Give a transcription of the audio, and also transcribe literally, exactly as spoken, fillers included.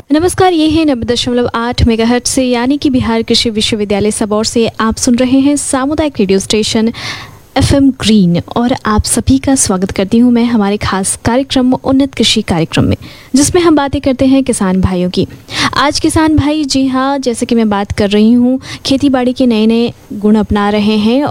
नमस्कार, ये है नब्बे दशमलव आठ मेगाहर्ट्ज से यानी कि बिहार कृषि विश्वविद्यालय सबौर से आप सुन रहे हैं सामुदायिक रेडियो स्टेशन एफएम ग्रीन। और आप सभी का स्वागत करती हूँ मैं हमारे खास कार्यक्रम उन्नत कृषि कार्यक्रम में, जिसमें हम बातें करते हैं किसान भाइयों की। आज किसान भाई, जी हाँ, जैसे कि मैं बात कर रही हूँ, खेती बाड़ी के नए नए गुण अपना रहे हैं